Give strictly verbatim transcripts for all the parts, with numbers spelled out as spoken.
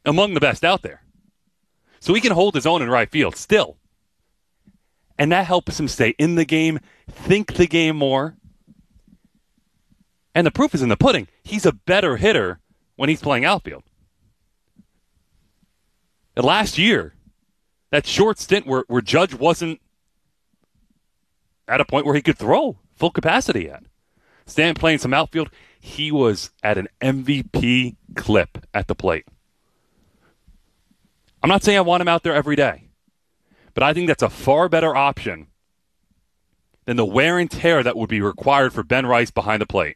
among the best out there. So he can hold his own in right field still. And that helps him stay in the game, think the game more. And the proof is in the pudding. He's a better hitter when he's playing outfield. And last year, that short stint where, where Judge wasn't at a point where he could throw full capacity yet. Stanton playing some outfield, he was at an M V P clip at the plate. I'm not saying I want him out there every day, but I think that's a far better option than the wear and tear that would be required for Ben Rice behind the plate.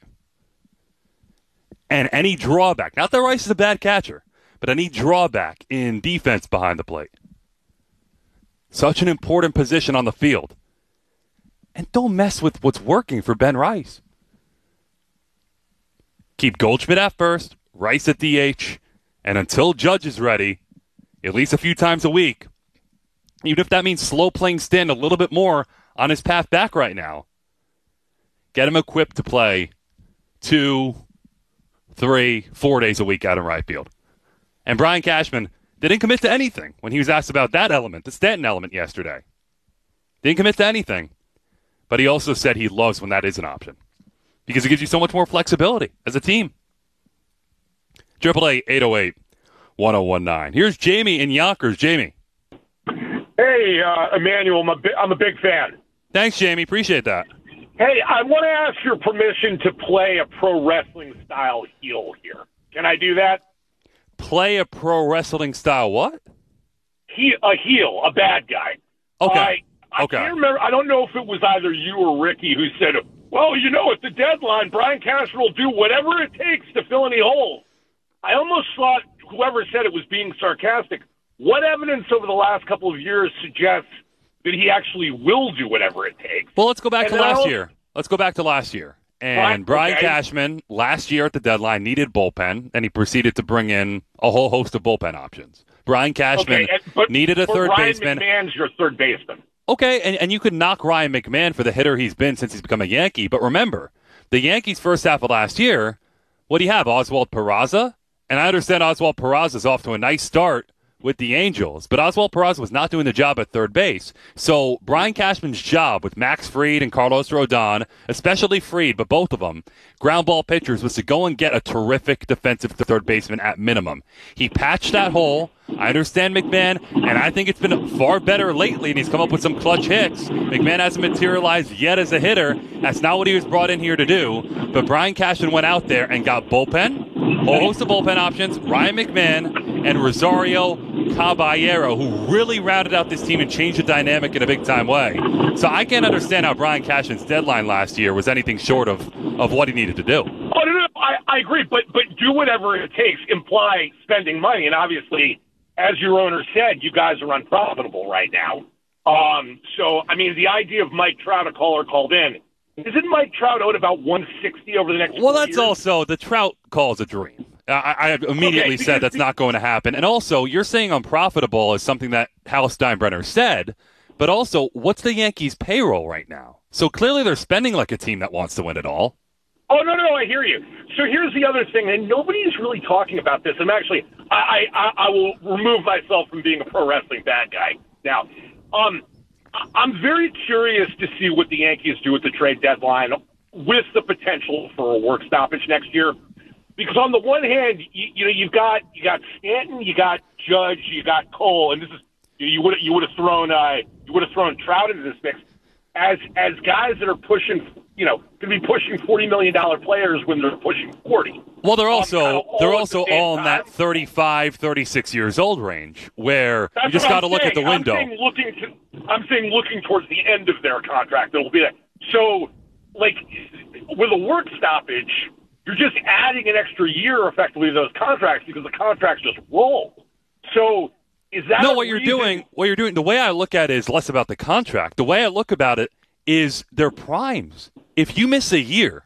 And any drawback, not that Rice is a bad catcher, but any drawback in defense behind the plate. Such an important position on the field. And don't mess with what's working for Ben Rice. Keep Goldschmidt at first, Rice at D H, and until Judge is ready, at least a few times a week, even if that means slow playing Stanton a little bit more on his path back right now, get him equipped to play two, three, four days a week out in right field. And Brian Cashman didn't commit to anything when he was asked about that element, the Stanton element yesterday. Didn't commit to anything. But he also said he loves when that is an option because it gives you so much more flexibility as a team. triple A eight oh eight, one oh one nine. Here's Jamie in Yonkers. Jamie. Hey, uh, Emmanuel, I'm a, bi- I'm a big fan. Thanks, Jamie. Appreciate that. Hey, I want to ask your permission to play a pro wrestling style heel here. Can I do that? Play a pro wrestling style what? He, a heel, a bad guy. Okay. I, I okay. can't remember. I don't know if it was either you or Ricky who said, well, you know, at the deadline, Brian Cashman will do whatever it takes to fill any holes. I almost thought whoever said it was being sarcastic. What evidence over the last couple of years suggests that he actually will do whatever it takes? Well, let's go back and to last I'll, year. Let's go back to last year. And right, Brian okay. Cashman, last year at the deadline, needed bullpen, and he proceeded to bring in a whole host of bullpen options. Brian Cashman okay, and, but, needed a but third Ryan baseman. McMahon's your third baseman. Okay, and, and you could knock Ryan McMahon for the hitter he's been since he's become a Yankee, but remember, the Yankees' first half of last year, what do you have, Oswald Peraza? And I understand Oswald Peraza's off to a nice start with the Angels, but Oswald Peraza was not doing the job at third base. So Brian Cashman's job with Max Fried and Carlos Rodon, especially Fried, but both of them, ground ball pitchers, was to go and get a terrific defensive third baseman at minimum. He patched that hole. I understand McMahon, and I think it's been far better lately, and he's come up with some clutch hits. McMahon hasn't materialized yet as a hitter. That's not what he was brought in here to do. But Brian Cashman went out there and got bullpen, a whole host of bullpen options, Ryan McMahon, and Rosario Caballero, who really rounded out this team and changed the dynamic in a big-time way. So I can't understand how Brian Cashman's deadline last year was anything short of, of what he needed to do. Oh, no, no, I, I agree, but, but do whatever it takes, imply spending money, and obviously, as your owner said, you guys are unprofitable right now. Um, so, I mean, the idea of Mike Trout, a caller called in, isn't Mike Trout owed about one sixty over the next Well, four that's years? also, the Trout call is a dream. I, I immediately okay, said that's not going to happen. And also, you're saying unprofitable is something that Hal Steinbrenner said, but also, what's the Yankees' payroll right now? So clearly they're spending like a team that wants to win it all. Oh, no, no, I hear you. So here's the other thing, and nobody's really talking about this. I'm actually, I, I, I will remove myself from being a pro wrestling bad guy now. Um, I'm very curious to see what the Yankees do at the trade deadline with the potential for a work stoppage next year. Because on the one hand, you, you know, you've got you got Stanton, you got Judge, you got Cole, and this is you would you would have thrown uh, you would have thrown Trout into this mix as as guys that are pushing, you know, could be pushing forty million dollar players when they're pushing forty. Well, they're also um, they're also the all in time. that thirty-five, thirty-six years old range where That's you just got to look at the window. I'm saying looking to, I'm saying looking towards the end of their contract. It'll be that. So, like with a work stoppage, you're just adding an extra year effectively to those contracts because the contracts just roll. So, is that no? a What you're reason? doing, what you're doing. The way I look at it is less about the contract. The way I look about it is their primes. If you miss a year,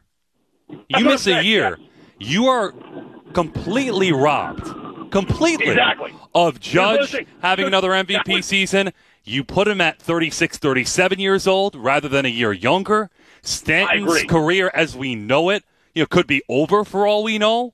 you miss a year, you are completely robbed, completely Exactly. of Judge Listen, having so another M V that P was- season. You put him at thirty-six, thirty-seven years old rather than a year younger. Stanton's agree. career as we know it, you know, could be over for all we know.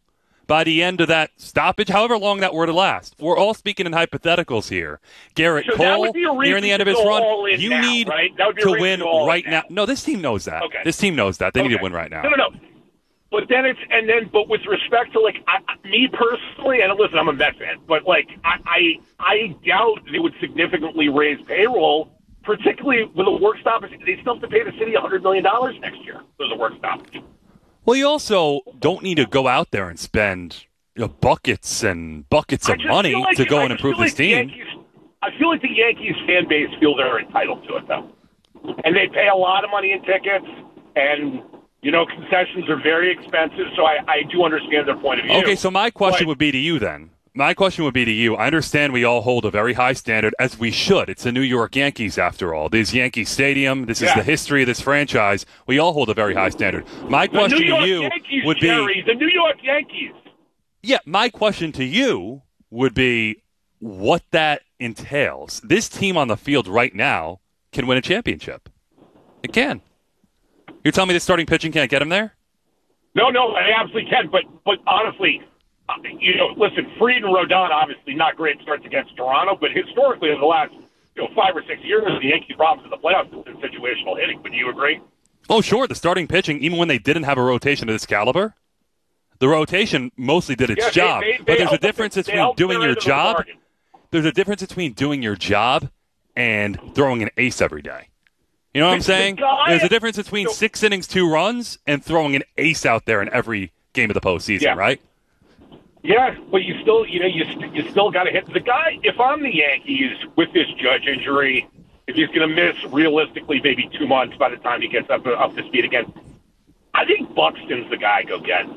by the end of that stoppage, however long that were to last. We're all speaking in hypotheticals here. Garrett so Cole, nearing the end of his run, you now, need right? to win right now. now. No, this team knows that. Okay. This team knows that. They okay. need to win right now. No, no, no. But then it's, and then, but with respect to, like, I, me personally, and listen, I'm a Met fan, but, like, I, I, I doubt they would significantly raise payroll, particularly with a work stoppage. They still have to pay the city one hundred million dollars next year. There's a work stoppage. Well, you also don't need to go out there and spend you know, buckets and buckets of money like, to go I and improve like this team. Yankees, I feel like the Yankees fan base feel they're entitled to it, though. And they pay a lot of money in tickets, and, you know, concessions are very expensive, so I, I do understand their point of view. Okay, so my question but, would be to you then. My question would be to you. I understand we all hold a very high standard, as we should. It's the New York Yankees, after all. This is Yankee Stadium. This is yeah. the history of this franchise. We all hold a very high standard. My the question New York to you Yankees, would Jerry, be... the New York Yankees. Yeah, my question to you would be what that entails. This team on the field right now can win a championship. It can. You're telling me the starting pitching can't get him there? No, no, I absolutely can. But, but honestly... Uh, you know, listen, Fried and Rodon, obviously not great starts against Toronto, but historically in the last, you know, five or six years, the Yankees' problems in the playoffs has been situational hitting. Would you agree? Oh, sure. The starting pitching, even when they didn't have a rotation of this caliber, the rotation mostly did its yeah, job. they, they, but they there's a difference they between doing your job. The there's a difference between doing your job and throwing an ace every day. You know what I'm saying? Guy, there's a difference between so, six innings, two runs, and throwing an ace out there in every game of the postseason, yeah. right? Yeah, but you still, you know, you st- you still got to hit the guy. If I'm the Yankees with this Judge injury, if he's going to miss realistically maybe two months by the time he gets up up to speed again, I think Buxton's the guy I go get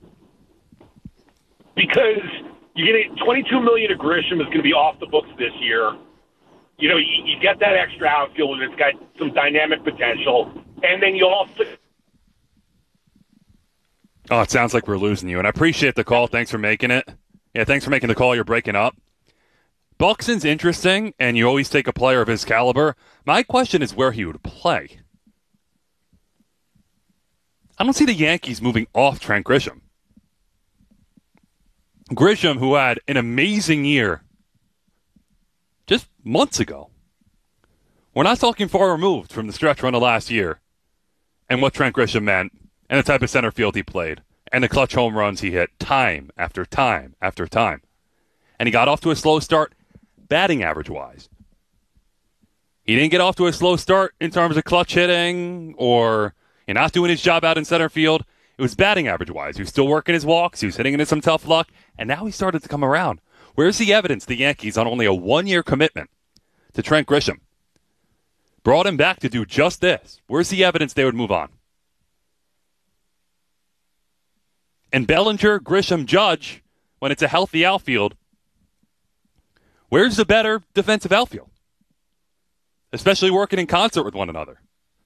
because you're getting twenty-two million of Grisham is going to be off the books this year. You know, you, you get that extra outfield and it's got some dynamic potential, and then you also. Oh, it sounds like we're losing you, and I appreciate the call. Thanks for making it. Yeah, thanks for making the call. You're breaking up. Buxton's interesting, and you always take a player of his caliber. My question is where he would play. I don't see the Yankees moving off Trent Grisham. Grisham, who had an amazing year just months ago. We're not talking far removed from the stretch run of last year and what Trent Grisham meant. And the type of center field he played, and the clutch home runs he hit time after time after time. And he got off to a slow start batting average-wise. He didn't get off to a slow start in terms of clutch hitting or you know, not doing his job out in center field. It was batting average-wise. He was still working his walks. He was hitting into some tough luck. And now he started to come around. Where's the evidence the Yankees on only a one-year commitment to Trent Grisham brought him back to do just this? Where's the evidence they would move on? And Bellinger, Grisham, Judge, when it's a healthy outfield, where's the better defensive outfield? Especially working in concert with one another.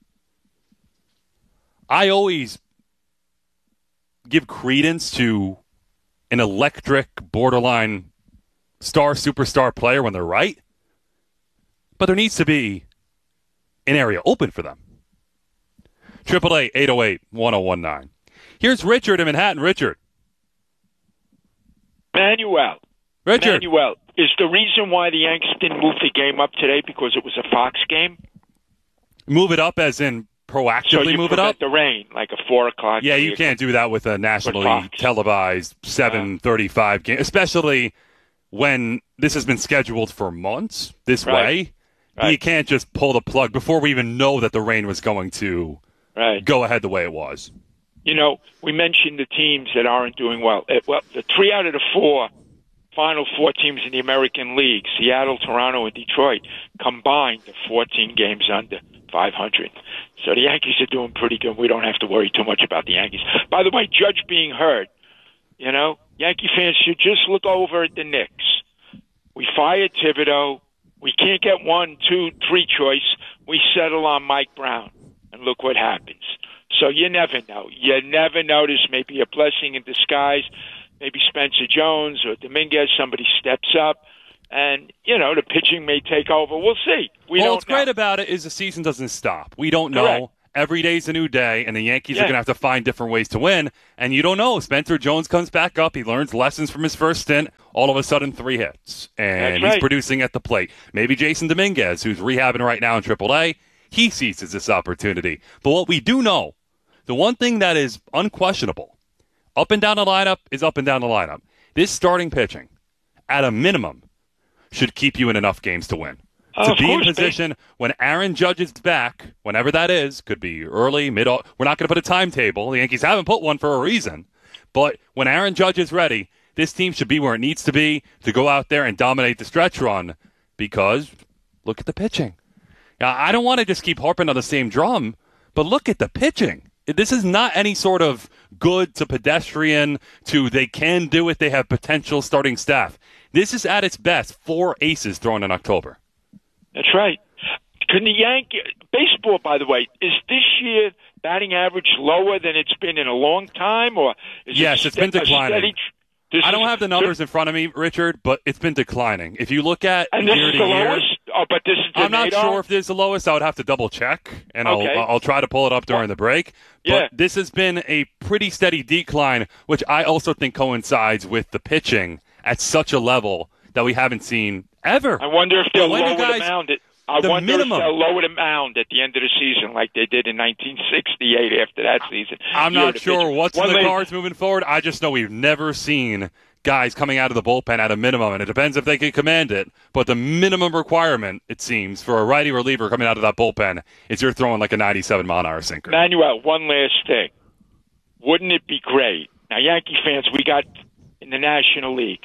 I always give credence to an electric, borderline star, superstar player when they're right. But there needs to be an area open for them. triple A eight oh eight, one oh one nine. Here's Richard in Manhattan. Richard. Manuel. Richard. Manuel. Is the reason why the Yankees didn't move the game up today because it was a Fox game? Move it up as in proactively so you move it up? the rain, like a four o'clock. Yeah, you can't do that with a nationally televised seven thirty-five game, especially when this has been scheduled for months this right. way. Right. You can't just pull the plug before we even know that the rain was going to right. go ahead the way it was. You know, we mentioned the teams that aren't doing well. It, well, the three out of the four final four teams in the American League, Seattle, Toronto, and Detroit, combined are fourteen games under five hundred. So the Yankees are doing pretty good. We don't have to worry too much about the Yankees. By the way, Judge being hurt, you know, Yankee fans should just look over at the Knicks. We fired Thibodeau. We can't get one, two, three choice. We settle on Mike Brown, and look what happens. So you never know. You never know. This may be a blessing in disguise. Maybe Spencer Jones or Dominguez, somebody steps up, and, you know, the pitching may take over. We'll see. We well, don't what's know. great about it is the season doesn't stop. We don't know. Correct. every day's a new day, and the Yankees Yeah. are going to have to find different ways to win. And you don't know. Spencer Jones comes back up. He learns lessons from his first stint. All of a sudden, three hits. And That's he's right. producing at the plate. Maybe Jason Dominguez, who's rehabbing right now in triple A, he seizes this opportunity. But what we do know, the one thing that is unquestionable, up and down the lineup is up and down the lineup. This starting pitching, at a minimum, should keep you in enough games to win. Oh, to of be course, in position when Aaron Judge is back, whenever that is, could be early, mid. We're not going to put a timetable. The Yankees haven't put one for a reason. But when Aaron Judge is ready, this team should be where it needs to be to go out there and dominate the stretch run. Because look at the pitching. Now, I don't want to just keep harping on the same drum, but look at the pitching. This is not any sort of good to pedestrian to they can do it, they have potential starting staff. This is at its best four aces thrown in October. That's right. Can the Yankee baseball, by the way, is this year batting average lower than it's been in a long time, or is yes, it it's been ste- a declining. steady- this I don't is- have the numbers in front of me, Richard, but it's been declining. If you look at And this year is to the year, lowest. Oh, but this is the I'm not Nadal? sure if this is the lowest. I would have to double check, and I'll Okay. I'll try to pull it up during the break. But Yeah. this has been a pretty steady decline, which I also think coincides with the pitching at such a level that we haven't seen ever. I wonder if they'll When do lower the guys- mound. At, I the wonder minimum- if they'll lower the mound at the end of the season like they did in nineteen sixty-eight after that season. I'm Year not to sure pitch. what's One in the last- cards moving forward. I just know we've never seen guys coming out of the bullpen at a minimum, and it depends if they can command it. But the minimum requirement, it seems, for a righty reliever coming out of that bullpen is you're throwing like a ninety-seven mile an hour sinker. Manuel, one last thing. Wouldn't it be great? Now, Yankee fans, we got in the National League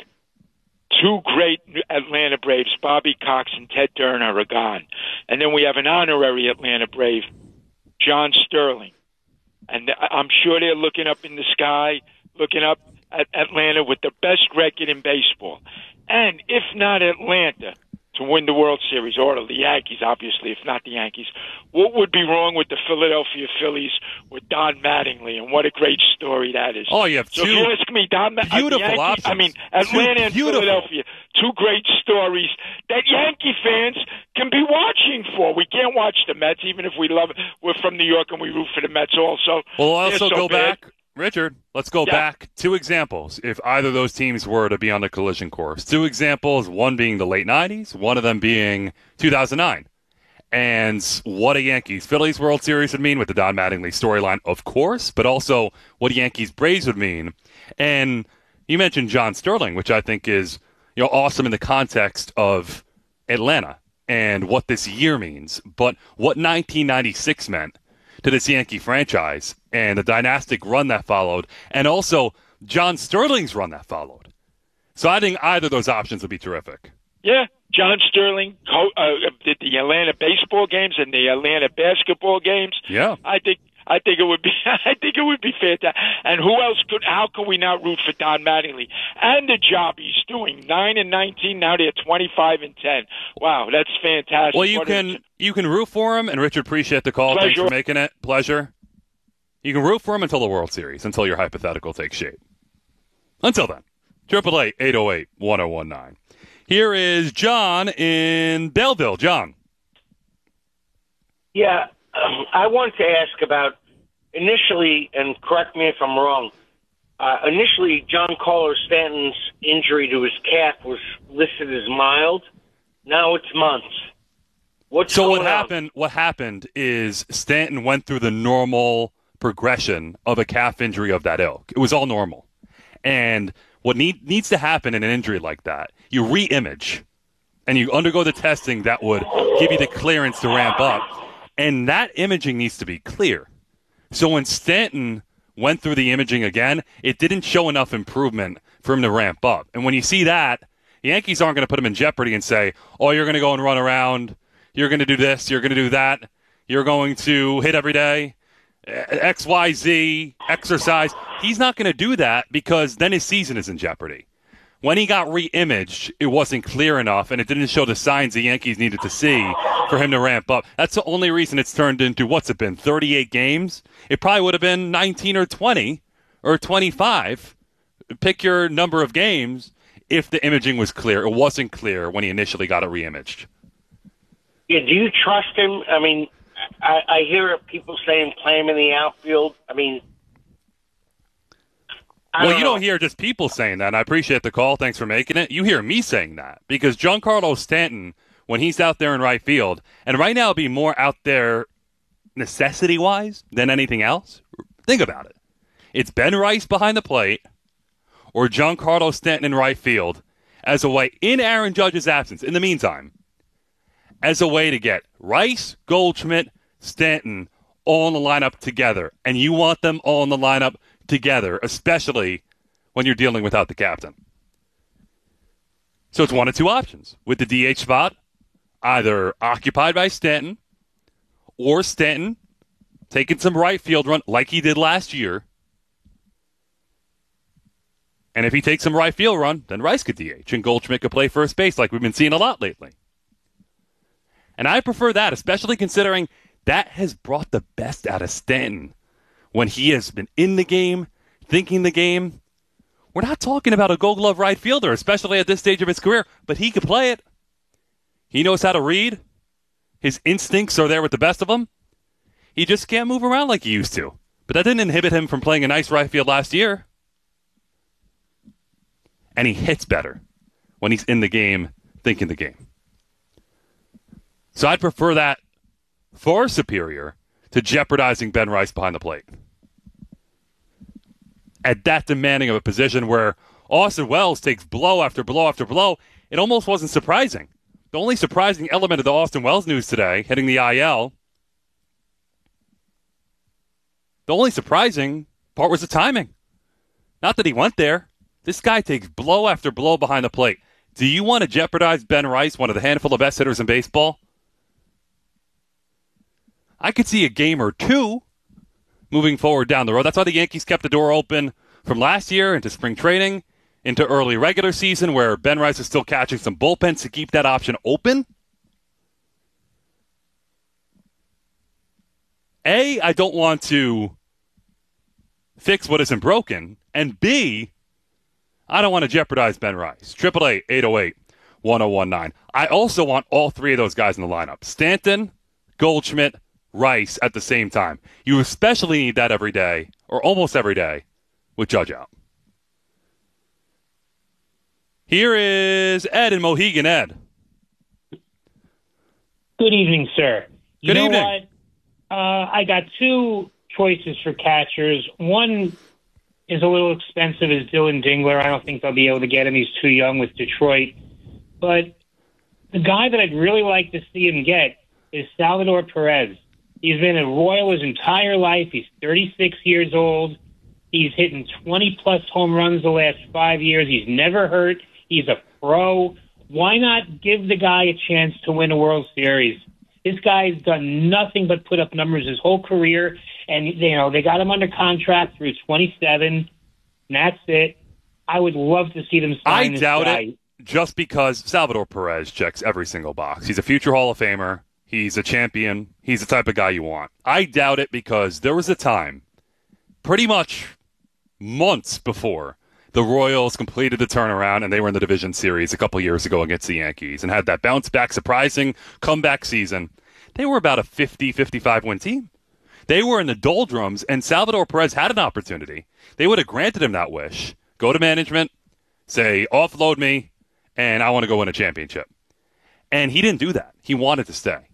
two great Atlanta Braves, Bobby Cox and Ted Turner, are gone. And then we have an honorary Atlanta Brave, John Sterling. And I'm sure they're looking up in the sky, looking up at Atlanta with the best record in baseball. And if not Atlanta to win the World Series, or the Yankees, obviously, if not the Yankees, what would be wrong with the Philadelphia Phillies with Don Mattingly? And what a great story that is. Oh, you have So two if you ask me, Don Ma- beautiful uh, the Yankees, options. I mean, Two Atlanta and beautiful. Philadelphia, two great stories that Yankee fans can be watching for. We can't watch the Mets, even if we love it. We're from New York and we root for the Mets also. We'll They're also so go bad. back, Richard, let's go Yeah. back two examples. If either of those teams were to be on the collision course, two examples, one being the late nineties, one of them being two thousand nine. And what a Yankees Phillies World Series would mean with the Don Mattingly storyline, of course, but also what a Yankees Braves would mean. And you mentioned John Sterling, which I think is, you know, awesome in the context of Atlanta and what this year means. But what nineteen ninety-six meant to this Yankee franchise and the dynastic run that followed, and also John Sterling's run that followed. So I think either of those options would be terrific. Yeah, John Sterling co- uh, did the Atlanta baseball games and the Atlanta basketball games. Yeah. I think I think it would be I think it would be fantastic. And who else could? How can we not root for Don Mattingly and the job he's doing? Nine and nineteen now. They're twenty-five and ten. Wow, that's fantastic. Well, you What can a- you can root for him, and Richard, appreciate the call. Thanks Pleasure. for making it. Pleasure. You can root for him until the World Series, until your hypothetical takes shape. Until then, triple A eight oh eight one oh one nine. Here is John in Belleville. John. Yeah, um, I wanted to ask about initially, and correct me if I'm wrong. Uh, initially, John Caller Stanton's injury to his calf was listed as mild. Now it's months. What's So going what on? happened? What happened is Stanton went through the normal progression of a calf injury of that ilk. It was all normal, and what need, needs to happen in an injury like that, you re-image, and you undergo the testing that would give you the clearance to ramp up, and that imaging needs to be clear. So when Stanton went through the imaging again, it didn't show enough improvement for him to ramp up. And when you see that, the Yankees aren't going to put him in jeopardy and say, oh, you're going to go and run around, you're going to do this, you're going to do that, you're going to hit every day, X, Y, Z, exercise. He's not going to do that because then his season is in jeopardy. When he got re-imaged, it wasn't clear enough, and it didn't show the signs the Yankees needed to see for him to ramp up. That's the only reason it's turned into, what's it been, thirty-eight games? It probably would have been nineteen or twenty or twenty-five. Pick your number of games if the imaging was clear. It wasn't clear when he initially got it re-imaged. Yeah, do you trust him? I mean, I, I hear people saying play him in the outfield. I mean, I well, don't you know. don't hear just people saying that, and I appreciate the call. Thanks for making it. You hear me saying that because Giancarlo Stanton, when he's out there in right field, and right now it'll be more out there necessity-wise than anything else. Think about it. It's Ben Rice behind the plate or Giancarlo Stanton in right field as a way, in Aaron Judge's absence, in the meantime, as a way to get Rice, Goldschmidt, Stanton all in the lineup together. And you want them all in the lineup together, especially when you're dealing without the captain. So it's one of two options. With the D H spot, either occupied by Stanton or Stanton taking some right field run like he did last year. And if he takes some right field run, then Rice could D H and Goldschmidt could play first base like we've been seeing a lot lately. And I prefer that, especially considering that has brought the best out of Stanton when he has been in the game, thinking the game. We're not talking about a gold glove right fielder, especially at this stage of his career, but he can play it. He knows how to read. His instincts are there with the best of them. He just can't move around like he used to. But that didn't inhibit him from playing a nice right field last year. And he hits better when he's in the game, thinking the game. So I'd prefer that far superior to jeopardizing Ben Rice behind the plate. At that demanding of a position where Austin Wells takes blow after blow after blow, it almost wasn't surprising. The only surprising element of the Austin Wells news today, hitting the I L, the only surprising part was the timing. Not that he went there. This guy takes blow after blow behind the plate. Do you want to jeopardize Ben Rice, one of the handful of best hitters in baseball? I could see a game or two moving forward down the road. That's why the Yankees kept the door open from last year into spring training, into early regular season where Ben Rice is still catching some bullpens to keep that option open. A, I don't want to fix what isn't broken. And B, I don't want to jeopardize Ben Rice. eight eight eight, eight oh eight, one oh one nine. I also want all three of those guys in the lineup. Stanton, Goldschmidt, Rice at the same time. You especially need that every day, or almost every day, with Judge out. Here is Ed in Mohegan. Ed. Good evening, sir. You Good know evening. what? Uh, I got two choices for catchers. One is a little expensive, is Dylan Dingler. I don't think they'll be able to get him. He's too young with Detroit. But the guy that I'd really like to see him get is Salvador Perez. He's been a Royal his entire life. He's thirty-six years old. He's hitting twenty-plus home runs the last five years. He's never hurt. He's a pro. Why not give the guy a chance to win a World Series? This guy's done nothing but put up numbers his whole career, and you know they got him under contract through twenty-seven, and that's it. I would love to see them sign I this doubt guy. it, just because Salvador Perez checks every single box. He's a future Hall of Famer. He's a champion. He's the type of guy you want. I doubt it because there was a time, pretty much months before, the Royals completed the turnaround and they were in the division series a couple years ago against the Yankees and had that bounce-back, surprising comeback season. They were about a fifty, fifty-five win team. They were in the doldrums, and Salvador Perez had an opportunity. They would have granted him that wish. Go to management, say, offload me, and I want to go win a championship. And he didn't do that. He wanted to stay.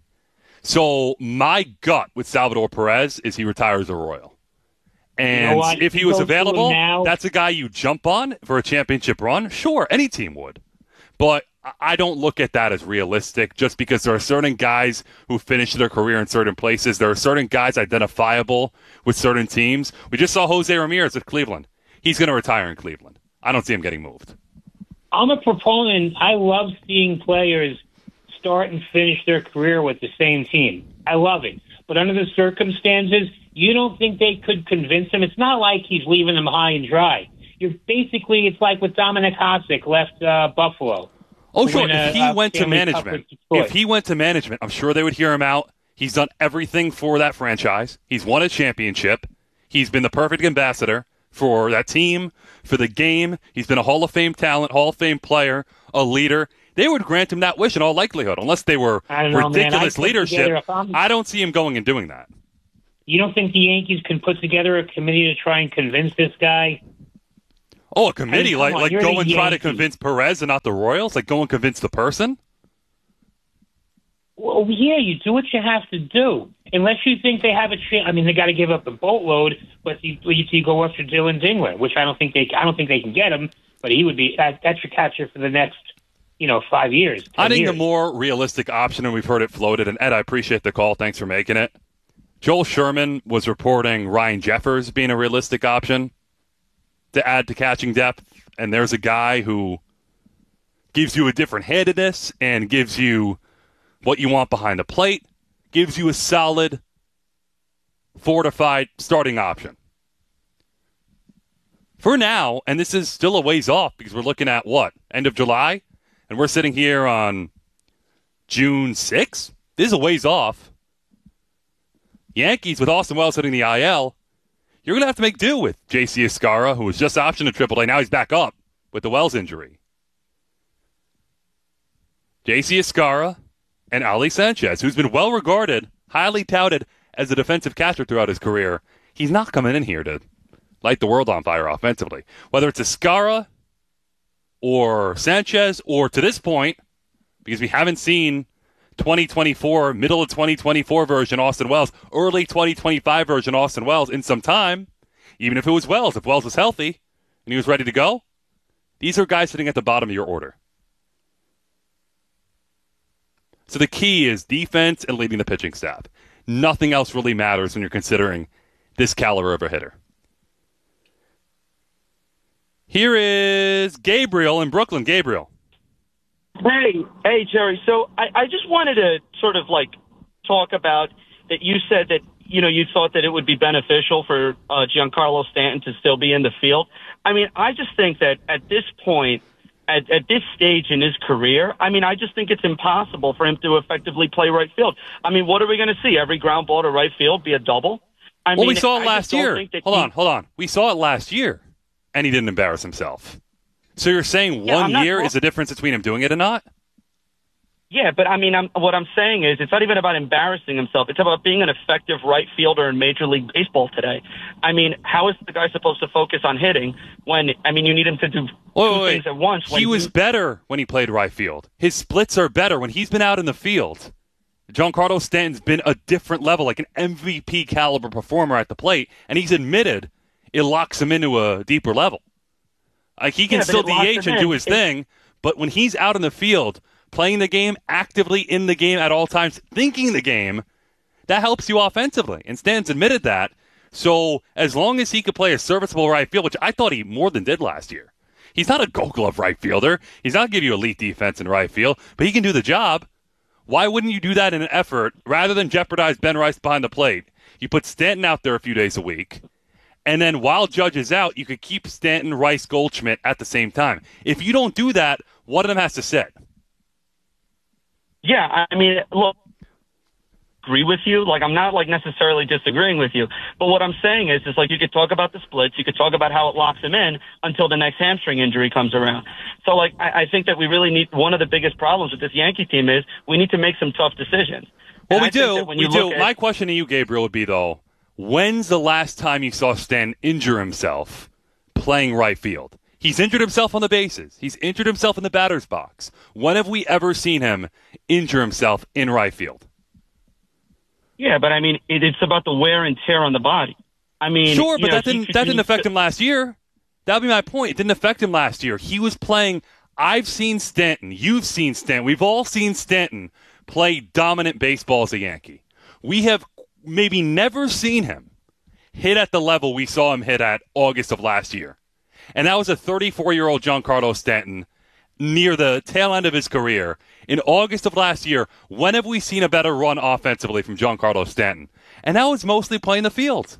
So my gut with Salvador Perez is he retires a Royal. And You know what? if he was Go to him available, now. that's a guy you jump on for a championship run. Sure, any team would. But I don't look at that as realistic just because there are certain guys who finish their career in certain places. There are certain guys identifiable with certain teams. We just saw Jose Ramirez with Cleveland. He's going to retire in Cleveland. I don't see him getting moved. I'm a proponent. I love seeing players start and finish their career with the same team. I love it. But under the circumstances, you don't think they could convince him? It's not like he's leaving them high and dry. You're basically, it's like with Dominic Hasek left uh, Buffalo. Oh, to sure. win If a- he a went to Stanley Cup management, with Detroit. if he went to management, I'm sure they would hear him out. He's done everything for that franchise. He's won a championship. He's been the perfect ambassador for that team, for the game. He's been a Hall of Fame talent, Hall of Fame player, a leader. they would grant him that wish in all likelihood, unless they were I don't know, ridiculous man. I leadership. I don't see him going and doing that. You don't think the Yankees can put together a committee to try and convince this guy? Oh, a committee? I mean, like on, like you're go the and try to Yankees. convince Perez and not the Royals? Like go and convince the person? Well, yeah, you do what you have to do. Unless you think they have a chance. I mean, they got to give up a boatload, but you, you go after Dylan Dingler, which I don't think they. I don't think they can get him. But he would be that, that's your catcher for the next, you know, five years. I think years. the more realistic option, and we've heard it floated. And Ed, I appreciate the call. Thanks for making it. Joel Sherman was reporting Ryan Jeffers being a realistic option to add to catching depth, and there's a guy who gives you a different handedness and gives you what you want behind the plate, gives you a solid, fortified starting option. For now, and this is still a ways off because we're looking at what? End of July? And we're sitting here on June sixth? This is a ways off. Yankees with Austin Wells hitting the I L, you're going to have to make do with J C Escarra, who was just optioned to triple A. Now he's back up with the Wells injury. J C Escarra and Ali Sanchez, who's been well regarded, highly touted as a defensive catcher throughout his career. He's not coming in here to light the world on fire offensively. Whether it's Escarra or Sanchez, or to this point, because we haven't seen twenty twenty-four, middle of twenty twenty-four version Austin Wells, early twenty twenty-five version Austin Wells in some time, even if it was Wells, if Wells was healthy and he was ready to go, these are guys sitting at the bottom of your order. So the key is defense and leading the pitching staff. Nothing else really matters when you're considering this caliber of a hitter. Here is Gabriel in Brooklyn. Gabriel. Hey, hey, Jerry. So I, I just wanted to sort of like talk about that. You said that, you know, you thought that it would be beneficial for uh, Giancarlo Stanton to still be in the field. I mean, I just think that at this point, At, at this stage in his career, I mean, I just think it's impossible for him to effectively play right field. I mean, what are we going to see? Every ground ball to right field be a double? I well, mean, we saw it I last year. Hold he, on, hold on. We saw it last year, and he didn't embarrass himself. So you're saying yeah, one year talk- is the difference between him doing it and not? Yeah, but I mean, I'm, what I'm saying is it's not even about embarrassing himself. It's about being an effective right fielder in Major League Baseball today. I mean, how is the guy supposed to focus on hitting when, I mean, you need him to do wait, two wait, things at once? He was he, better when he played right field. His splits are better when he's been out in the field. Giancarlo Stanton's been a different level, like an M V P caliber performer at the plate, and he's admitted it locks him into a deeper level. Like he can yeah, still D H and in. do his it, thing, but when he's out in the field, playing the game, actively in the game at all times, thinking the game, that helps you offensively. And Stan's admitted that. So as long as he could play a serviceable right field, which I thought he more than did last year. He's not a gold glove right fielder. He's not giving you elite defense in right field, but he can do the job. Why wouldn't you do that in an effort rather than jeopardize Ben Rice behind the plate? You put Stanton out there a few days a week, and then while Judge is out, you could keep Stanton, Rice, Goldschmidt at the same time. If you don't do that, one of them has to sit. Yeah, I mean, look, agree with you. Like, I'm not, like, necessarily disagreeing with you. But what I'm saying is, is, like, you could talk about the splits. You could talk about how it locks him in until the next hamstring injury comes around. So, like, I, I think that we really need – one of the biggest problems with this Yankee team is we need to make some tough decisions. Well, and we do. We do. At, My question to you, Gabriel, would be, though, when's the last time you saw Stan injure himself playing right field? He's injured himself on the bases. He's injured himself in the batter's box. When have we ever seen him injure himself in right field? Yeah, but I mean, it, it's about the wear and tear on the body. I mean, sure, but know, that didn't he, that didn't he, affect him last year. That'd be my point. It didn't affect him last year. He was playing. I've seen Stanton. You've seen Stanton. We've all seen Stanton play dominant baseball as a Yankee. We have maybe never seen him hit at the level we saw him hit at August of last year. And that was a thirty-four-year-old Giancarlo Stanton near the tail end of his career. In August of last year, when have we seen a better run offensively from Giancarlo Stanton? And that was mostly playing the field.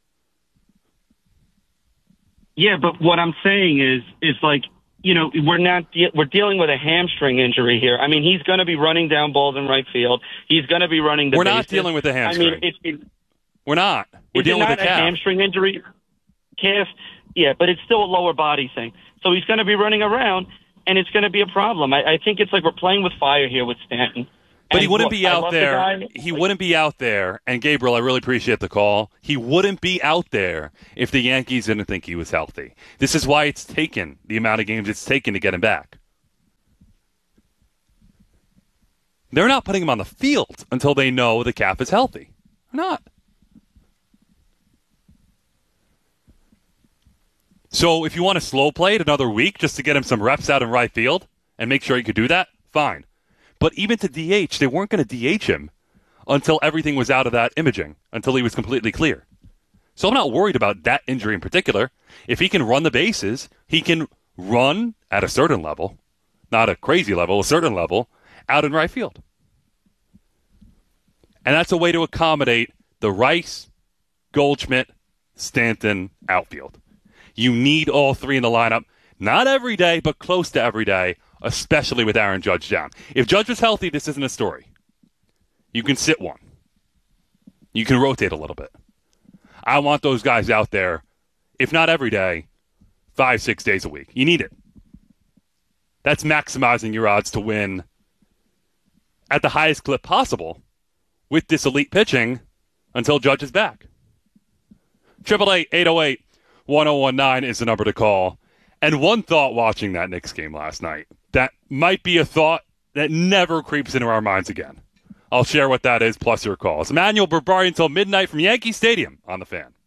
Yeah, but what I'm saying is, is like, you know, we're not de- we're dealing with a hamstring injury here. I mean, he's going to be running down balls in right field. He's going to be running the We're bases. not dealing with a hamstring. I mean, it, it, we're not. We're is dealing it with not a calf. a hamstring injury, calf. Yeah, but it's still a lower body thing. So he's going to be running around. and it's going to be a problem. I, I think it's like we're playing with fire here with Stanton. But and he wouldn't look, be out the there. guy. He wouldn't be out there. And Gabriel, I really appreciate the call. He wouldn't be out there if the Yankees didn't think he was healthy. This is why it's taken the amount of games it's taken to get him back. They're not putting him on the field until they know the calf is healthy. They're not. So if you want to slow play it another week just to get him some reps out in right field and make sure he could do that, fine. But even to D H, they weren't going to D H him until everything was out of that imaging, until he was completely clear. So I'm not worried about that injury in particular. If he can run the bases, he can run at a certain level, not a crazy level, a certain level, out in right field. And that's a way to accommodate the Rice, Goldschmidt, Stanton outfield. You need all three in the lineup, not every day, but close to every day, especially with Aaron Judge down. If Judge was healthy, this isn't a story. You can sit one. You can rotate a little bit. I want those guys out there, if not every day, five, six days a week. You need it. That's maximizing your odds to win at the highest clip possible with this elite pitching until Judge is back. eight eight eight, eight oh eight, one oh one nine is the number to call. And one thought watching that Knicks game last night that might be a thought that never creeps into our minds again. I'll share what that is, plus your calls. Emmanuel Berbari until midnight from Yankee Stadium on The Fan.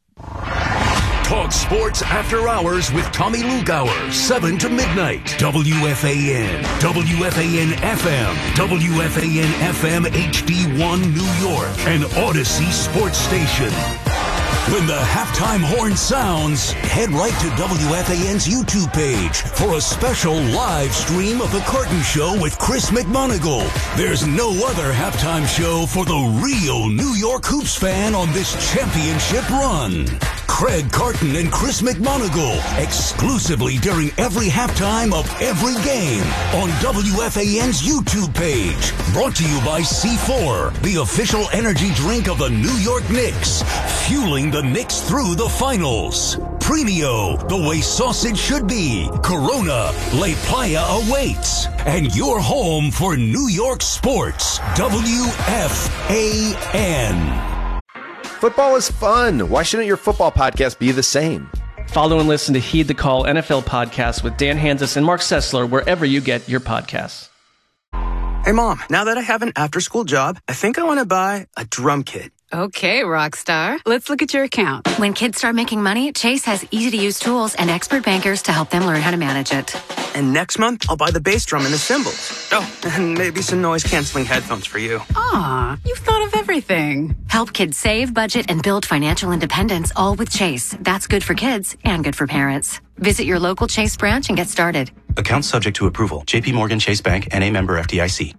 Talk sports after hours with Tommy Lugauer, seven to midnight. W F A N, W F A N F M, W F A N F M H D one New York, and Odyssey Sports Station. When the halftime horn sounds, head right to W F A N's YouTube page for a special live stream of The Carton Show with Chris McMonagle. There's no other halftime show for the real New York Hoops fan on this championship run. Craig Carton and Chris McMonagle, exclusively during every halftime of every game on W F A N's YouTube page. Brought to you by C four, the official energy drink of the New York Knicks, fueling the Knicks through the finals. Premio, the way sausage should be. Corona, La Playa awaits. And your home for New York sports, W F A N. Football is fun. Why shouldn't your football podcast be the same? Follow and listen to Heed the Call N F L podcast with Dan Hanzus and Mark Sessler wherever you get your podcasts. Hey, Mom, now that I have an after-school job, I think I want to buy a drum kit. Okay, rock star. Let's look at your account. When kids start making money, Chase has easy-to-use tools and expert bankers to help them learn how to manage it. And next month, I'll buy the bass drum and the cymbals. Oh, and maybe some noise-canceling headphones for you. Aw, you've thought of everything. Help kids save, budget, and build financial independence, all with Chase. That's good for kids and good for parents. Visit your local Chase branch and get started. Account subject to approval. J P Morgan Chase Bank, N A member F D I C.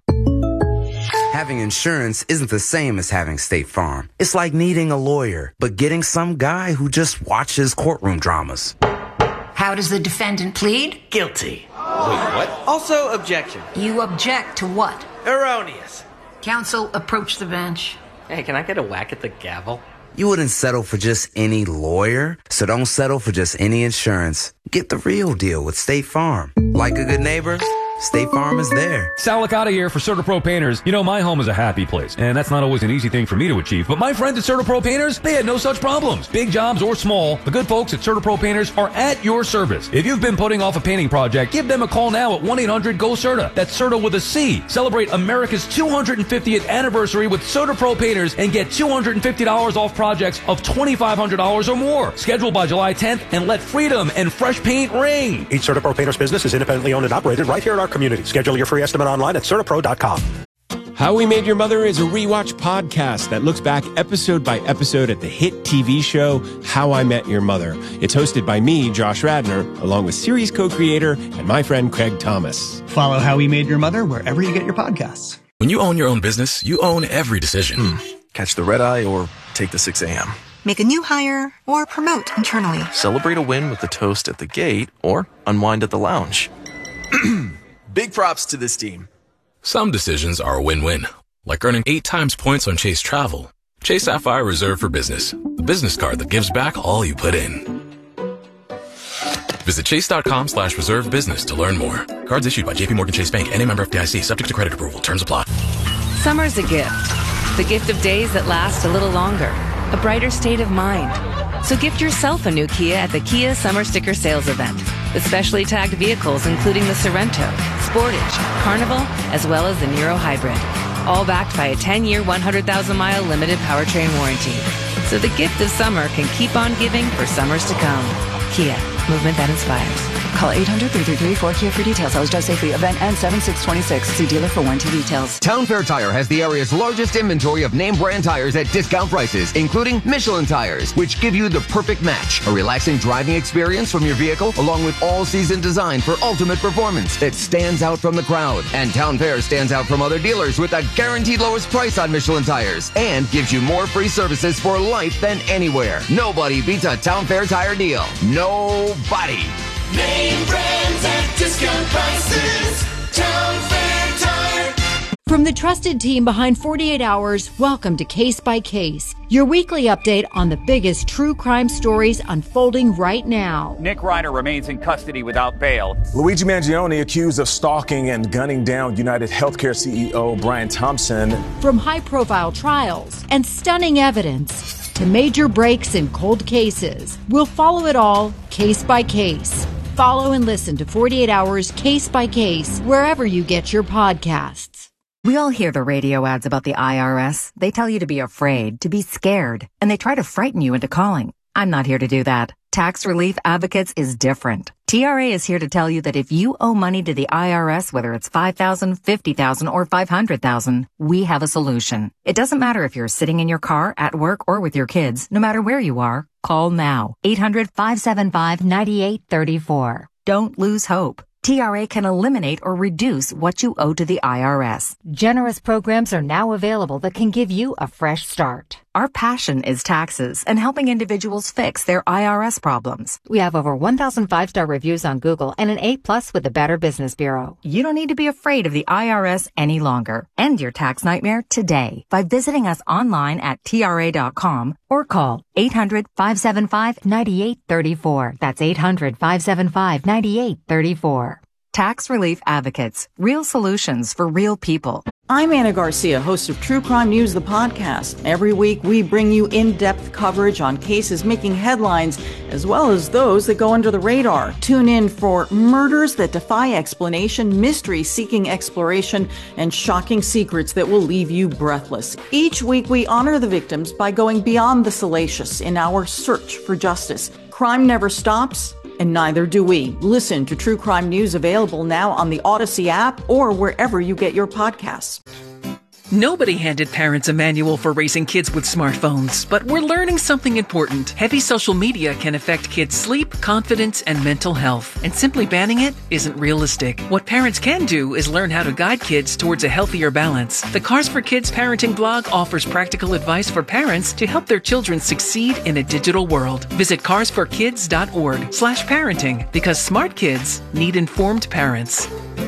Having insurance isn't the same as having State Farm. It's like needing a lawyer, but getting some guy who just watches courtroom dramas. How does the defendant plead? Guilty. Wait, what? Also, objection. You object to what? Erroneous. Counsel, approach the bench. Hey, can I get a whack at the gavel? You wouldn't settle for just any lawyer, so don't settle for just any insurance. Get the real deal with State Farm. Like a good neighbor, State Farm is there. Sal Licata here for CertaPro Painters. You know, my home is a happy place, and that's not always an easy thing for me to achieve. But my friends at CertaPro Painters, they had no such problems. Big jobs or small, the good folks at CertaPro Painters are at your service. If you've been putting off a painting project, give them a call now at one eight hundred go CERTA. That's CERTA with a C. Celebrate America's two hundred fiftieth anniversary with CertaPro Painters and get two hundred fifty dollars off projects of twenty-five hundred dollars or more. Schedule by July tenth and let freedom and fresh paint ring. Each CertaPro Painters business is independently owned and operated right here in our community. Schedule your free estimate online at CertaPro dot com. How We Made Your Mother is a rewatch podcast that looks back episode by episode at the hit T V show How I Met Your Mother. It's hosted by me, Josh Radnor, along with series co-creator and my friend Craig Thomas. Follow How We Made Your Mother wherever you get your podcasts. When you own your own business, you own every decision. Hmm. Catch the red eye or take the six a.m. Make a new hire or promote internally. Celebrate a win with a toast at the gate or unwind at the lounge. Big props to this team. Some decisions are a win-win, like earning eight times points on Chase Travel. Chase Sapphire Reserve for Business, the business card that gives back all you put in. Visit chase.com slash reserve business to learn more. Cards issued by J P Morgan Chase Bank and a member F D I C, subject to credit approval. Terms apply. Summer's a gift. The gift of days that last a little longer. A brighter state of mind. So gift yourself a new Kia at the Kia Summer Sticker Sales Event. With specially tagged vehicles including the Sorrento, Sportage, Carnival, as well as the Niro Hybrid. All backed by a ten-year, one hundred thousand mile limited powertrain warranty. So the gift of summer can keep on giving for summers to come. Kia, movement that inspires. Call eight hundred, three three three, four K I A for details. Always drive safely. Event ends seven six twenty-six. See dealer for warranty details. Town Fair Tire has the area's largest inventory of name brand tires at discount prices, including Michelin tires, which give you the perfect match. A relaxing driving experience from your vehicle, along with all-season design for ultimate performance that stands out from the crowd. And Town Fair stands out from other dealers with a guaranteed lowest price on Michelin tires and gives you more free services for life than anywhere. Nobody beats a Town Fair Tire deal. Nobody. Name brands at discount prices. Town Fair Tire. From the trusted team behind forty-eight hours, welcome to Case by Case, your weekly update on the biggest true crime stories unfolding right now. Nick Reiner remains in custody without bail. Luigi Mangione accused of stalking and gunning down United Healthcare C E O Brian Thompson. From high-profile trials and stunning evidence to major breaks in cold cases, we'll follow it all case by case. Follow and listen to forty-eight hours Case by Case wherever you get your podcasts. We all hear the radio ads about the I R S. They tell you to be afraid, to be scared, and they try to frighten you into calling. I'm not here to do that. Tax Relief Advocates is different. T R A is here to tell you that if you owe money to the I R S, whether it's five thousand dollars, fifty thousand dollars, or five hundred thousand dollars, we have a solution. It doesn't matter if you're sitting in your car, at work, or with your kids. No matter where you are, call now. eight hundred, five seven five, nine eight three four. Don't lose hope. T R A can eliminate or reduce what you owe to the I R S. Generous programs are now available that can give you a fresh start. Our passion is taxes and helping individuals fix their I R S problems. We have over one thousand five-star reviews on Google and an A plus with the Better Business Bureau. You don't need to be afraid of the I R S any longer. End your tax nightmare today by visiting us online at T R A dot com or call eight hundred, five seven five, nine eight three four. That's eight hundred, five seven five, nine eight three four. Tax Relief Advocates. Real solutions for real people. I'm Anna Garcia, host of True Crime News, the podcast. Every week, we bring you in-depth coverage on cases making headlines, as well as those that go under the radar. Tune in for murders that defy explanation, mystery seeking exploration, and shocking secrets that will leave you breathless. Each week, we honor the victims by going beyond the salacious in our search for justice. Crime never stops, and neither do we. Listen to True Crime News, available now on the Odyssey app or wherever you get your podcasts. Nobody handed parents a manual for raising kids with smartphones, but we're learning something important. Heavy social media can affect kids' sleep, confidence, and mental health, and simply banning it isn't realistic. What parents can do is learn how to guide kids towards a healthier balance. The Cars for Kids parenting blog offers practical advice for parents to help their children succeed in a digital world. Visit cars for kids dot org slash parenting, because smart kids need informed parents.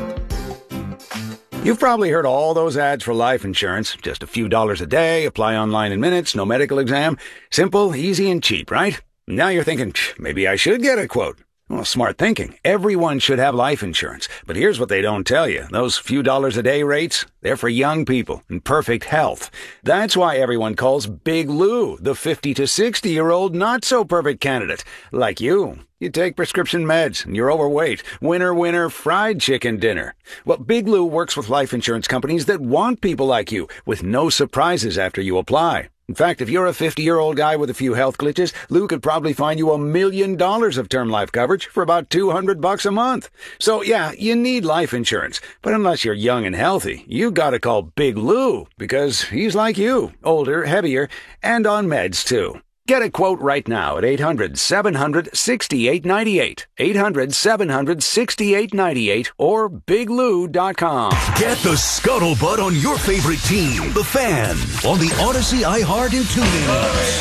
You've probably heard all those ads for life insurance. Just a few dollars a day, apply online in minutes, no medical exam. Simple, easy, and cheap, right? Now you're thinking, maybe I should get a quote. Well, smart thinking. Everyone should have life insurance. But here's what they don't tell you. Those few dollars a day rates, they're for young people in perfect health. That's why everyone calls Big Lou the fifty to sixty-year-old not-so-perfect candidate. Like you. You take prescription meds, and you're overweight. Winner, winner, fried chicken dinner. Well, Big Lou works with life insurance companies that want people like you, with no surprises after you apply. In fact, if you're a fifty-year-old guy with a few health glitches, Lou could probably find you a million dollars of term life coverage for about two hundred bucks a month. So, yeah, you need life insurance. But unless you're young and healthy, you gotta call Big Lou, because he's like you, older, heavier, and on meds, too. Get a quote right now at eight hundred, seven hundred, sixty-eight ninety-eight, eight hundred, seven hundred, sixty-eight ninety-eight, or big lou dot com. Get the scuttlebutt on your favorite team, the Fan, on the Odyssey, iHeart, and TuneIn apps.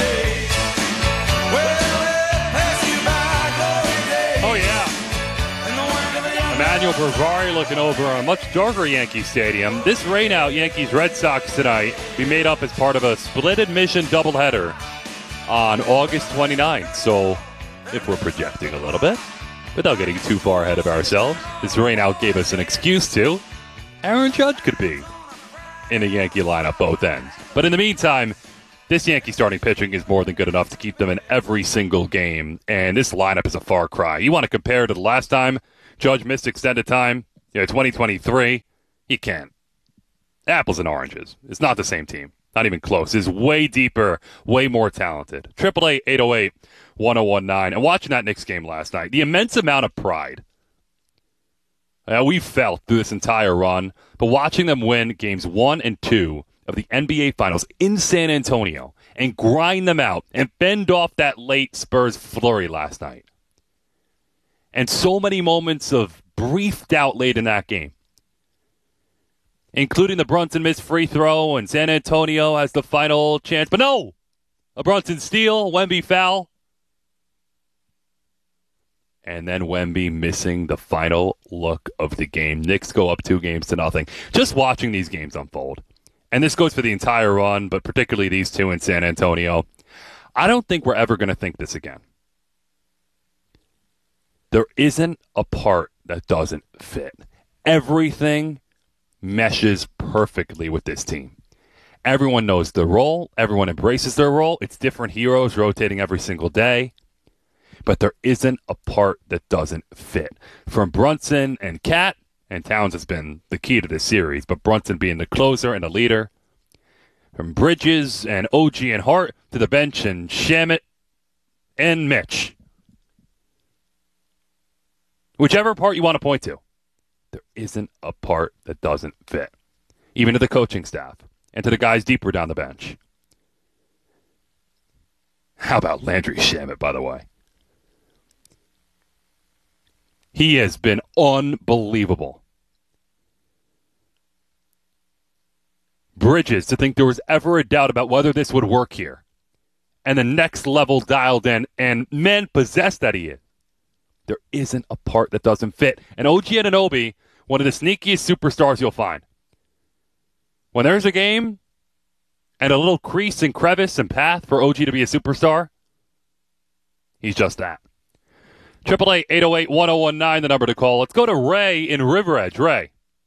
Oh, yeah. Emmanuel Bravari looking over a much darker Yankee Stadium. This rainout Yankees-Red Sox tonight be made up as part of a split admission doubleheader on August twenty-ninth. So if we're projecting a little bit, without getting too far ahead of ourselves, this rainout gave us an excuse to. Aaron Judge could be in a Yankee lineup both ends. But in the meantime, this Yankee starting pitching is more than good enough to keep them in every single game, and this lineup is a far cry. You want to compare to the last time Judge missed extended time, you know, twenty twenty-three, you can't. Apples and oranges. It's not the same team. Not even close. It's way deeper, way more talented. triple A eight oh eight one oh one nine. And watching that Knicks game last night, the immense amount of pride uh, we felt through this entire run, but watching them win games one and two of the N B A Finals in San Antonio and grind them out and fend off that late Spurs flurry last night. And so many moments of brief doubt late in that game, including the Brunson missed free throw and San Antonio has the final chance. But no! A Brunson steal, Wemby foul. And then Wemby missing the final look of the game. Knicks go up two games to nothing. Just watching these games unfold. And this goes for the entire run, but particularly these two in San Antonio. I don't think we're ever going to think this again. There isn't a part that doesn't fit. Everything meshes perfectly with this team. Everyone knows their role. Everyone embraces their role. It's different heroes rotating every single day. But there isn't a part that doesn't fit. From Brunson and Cat, and Towns has been the key to this series, but Brunson being the closer and the leader. From Bridges and O G and Hart to the bench and Shamet and Mitch. Whichever part you want to point to, there isn't a part that doesn't fit. Even to the coaching staff and to the guys deeper down the bench. How about Landry Shamet, by the way? He has been unbelievable. Bridges, to think there was ever a doubt about whether this would work here. And the next level dialed in, and men possessed that he is. There isn't a part that doesn't fit. And O G Anunoby, one of the sneakiest superstars you'll find. When there's a game and a little crease and crevice and path for O G to be a superstar, he's just that. triple A eight oh eight one oh one nine, the number to call. Let's go to Ray in River Edge. Ray.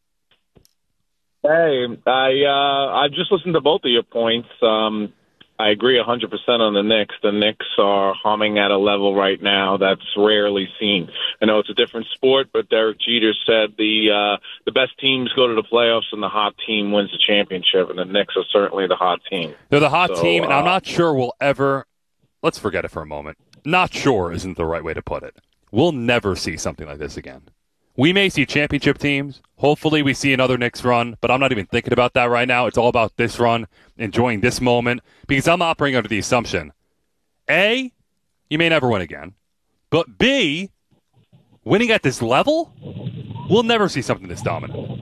Hey, I uh, I've just listened to both of your points. Um, I agree one hundred percent on the Knicks. The Knicks are humming at a level right now that's rarely seen. I know it's a different sport, but Derek Jeter said the uh, the best teams go to the playoffs and the hot team wins the championship, and the Knicks are certainly the hot team. They're the hot so, team, and uh, I'm not sure we'll ever – let's forget it for a moment. Not sure isn't the right way to put it. We'll never see something like this again. We may see championship teams. Hopefully we see another Knicks run, but I'm not even thinking about that right now. It's all about this run, enjoying this moment, because I'm operating under the assumption, A, you may never win again, but B, winning at this level, we'll never see something this dominant.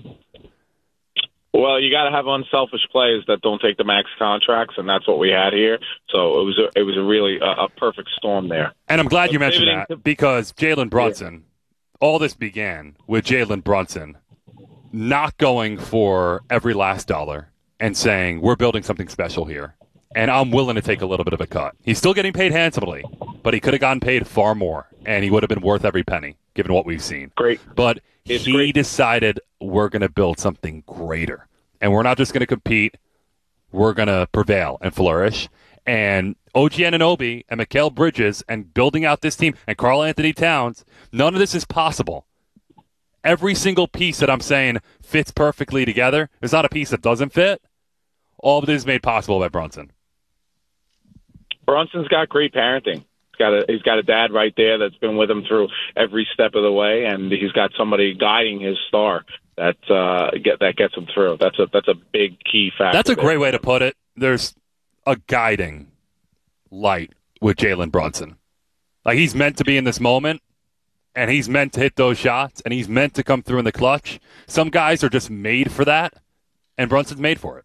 Well, you got to have unselfish players that don't take the max contracts, and that's what we had here. So it was a, it was a really uh, a perfect storm there. And I'm glad but you mentioned that, to- because Jalen Brunson, yeah. all this began with Jalen Brunson not going for every last dollar and saying, we're building something special here, and I'm willing to take a little bit of a cut. He's still getting paid handsomely, but he could have gotten paid far more, and he would have been worth every penny, given what we've seen. Great. But It's he great. decided we're going to build something greater. And we're not just going to compete. We're going to prevail and flourish. And O G Anunoby and Mikal Bridges and building out this team and Karl Anthony Towns, none of this is possible. Every single piece that I'm saying fits perfectly together. There's not a piece that doesn't fit. All of this is made possible by Brunson. Brunson's got great parenting. He's got a he's got a dad right there that's been with him through every step of the way, and he's got somebody guiding his star that uh, get that gets him through. That's a that's a big key factor. That's a there. great way to put it. There's a guiding light with Jalen Brunson. Like, he's meant to be in this moment, and he's meant to hit those shots, and he's meant to come through in the clutch. Some guys are just made for that, and Brunson's made for it.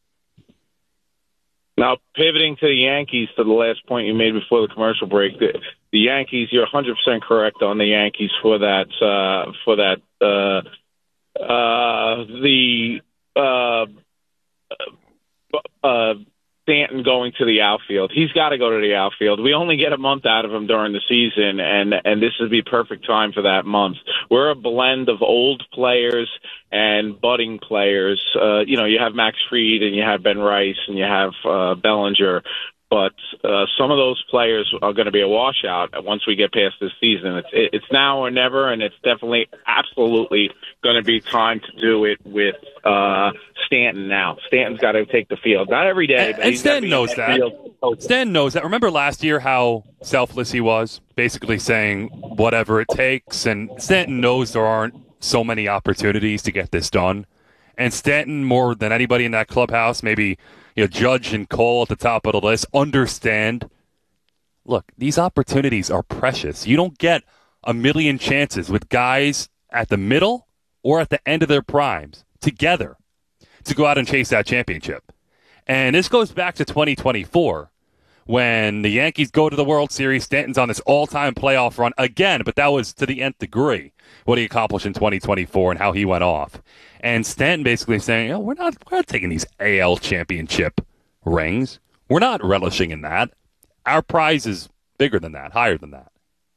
Now, pivoting to the Yankees, to the last point you made before the commercial break, the, the Yankees, you're one hundred percent correct on the Yankees for that. Uh, for that, uh, uh, the uh, uh, Stanton going to the outfield. He's got to go to the outfield. We only get a month out of him during the season, and, and this would be perfect time for that month. We're a blend of old players and budding players. Uh, you know, you have Max Fried and you have Ben Rice and you have uh, Bellinger. But uh, some of those players are going to be a washout once we get past this season. It's, it's now or never, and it's definitely, absolutely going to be time to do it with uh, Stanton now. Stanton's got to take the field. Not every day, and, but and he's Stanton knows that. Field. Stanton knows that. Remember last year how selfless he was, basically saying whatever it takes. And Stanton knows there aren't so many opportunities to get this done. And Stanton, more than anybody in that clubhouse, maybe you know, Judge and Cole at the top of the list, understand, look, these opportunities are precious. You don't get a million chances with guys at the middle or at the end of their primes together to go out and chase that championship. And this goes back to twenty twenty-four when the Yankees go to the World Series. Stanton's on this all-time playoff run again, but that was to the nth degree what he accomplished in twenty twenty-four and how he went off. And Stanton basically saying, oh, we're not we're not taking these A L championship rings. We're not relishing in that. Our prize is bigger than that, higher than that.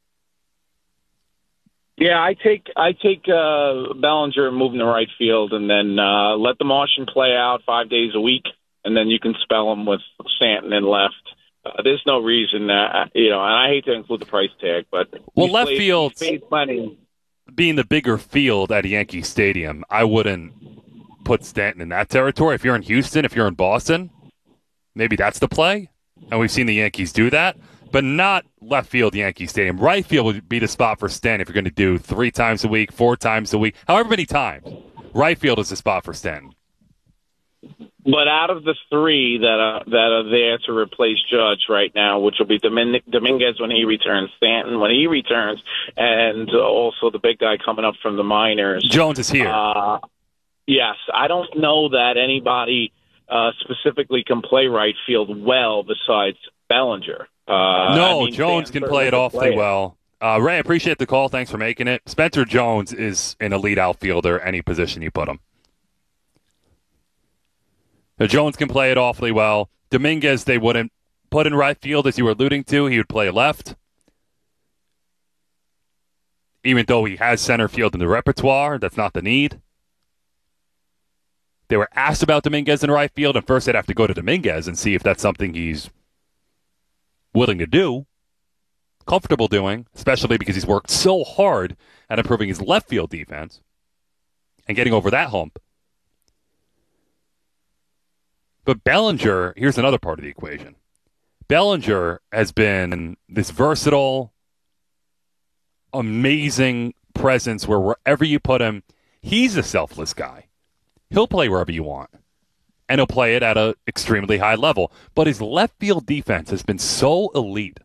Yeah, I take I take uh, Bellinger and move him to right field, and then uh, let the Martian play out five days a week, and then you can spell him with Stanton in left. Uh, there's no reason, uh, you know, and I hate to include the price tag, but well, left played, field money. Being the bigger field at Yankee Stadium, I wouldn't put Stanton in that territory. If you're in Houston, if you're in Boston, maybe that's the play, and we've seen the Yankees do that, but not left field Yankee Stadium. Right field would be the spot for Stanton if you're going to do three times a week, four times a week, however many times. Right field is the spot for Stanton. But out of the three that are that are there to replace Judge right now, which will be Domin- Dominguez when he returns, Stanton when he returns, and also the big guy coming up from the minors, Jones is here. Uh, yes, I don't know that anybody uh, specifically can play right field well besides Bellinger. Uh, no, I mean, Jones Stanton can play it awfully play it. well. Uh, Ray, I appreciate the call. Thanks for making it. Spencer Jones is an elite outfielder, any position you put him. Now, Jones can play it awfully well. Dominguez, they wouldn't put in right field, as you were alluding to. He would play left. Even though he has center field in the repertoire, that's not the need. They were asked about Dominguez in right field, and first they'd have to go to Dominguez and see if that's something he's willing to do, comfortable doing, especially because he's worked so hard at improving his left field defense and getting over that hump. But Bellinger, here's another part of the equation. Bellinger has been this versatile, amazing presence where wherever you put him, he's a selfless guy. He'll play wherever you want, and he'll play it at an extremely high level. But his left field defense has been so elite.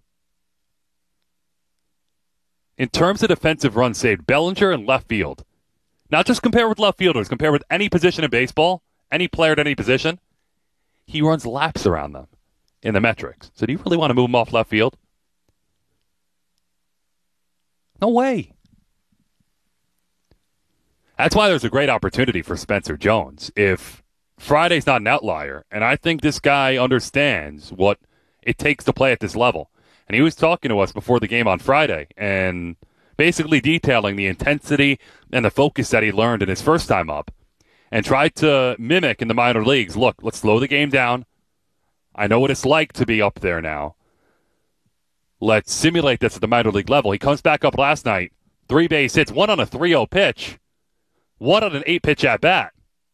In terms of defensive runs saved, Bellinger and left field, not just compare with left fielders, compare with any position in baseball, any player at any position, he runs laps around them in the metrics. So do you really want to move him off left field? No way. That's why there's a great opportunity for Spencer Jones. If Friday's not an outlier, and I think this guy understands what it takes to play at this level. And he was talking to us before the game on Friday and basically detailing the intensity and the focus that he learned in his first time up. And tried to mimic in the minor leagues. Look, let's slow the game down. I know what it's like to be up there now. Let's simulate this at the minor league level. He comes back up last night. Three base hits, one on a three oh pitch, one on an eight-pitch at-bat.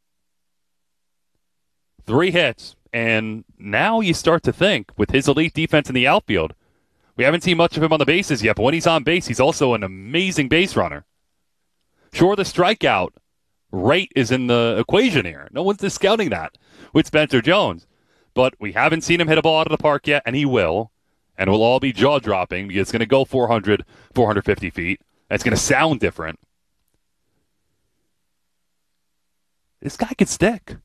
Three hits. And now you start to think, with his elite defense in the outfield, we haven't seen much of him on the bases yet, but when he's on base, he's also an amazing base runner. Sure, the strikeout rate is in the equation here. No one's discounting that with Spencer Jones. But we haven't seen him hit a ball out of the park yet, and he will. And we'll all be jaw-dropping because it's going to go four hundred, four hundred fifty feet. And it's going to sound different. This guy could stick.